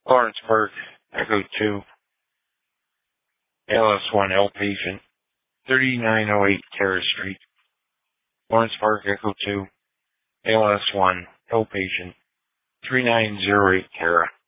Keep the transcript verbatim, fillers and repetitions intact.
Lawrence Park, Echo two, L S one, L patient, thirty-nine oh eight Terrace Street. Lawrence Park, Echo two, L S one, L patient, three nine zero eight Terra.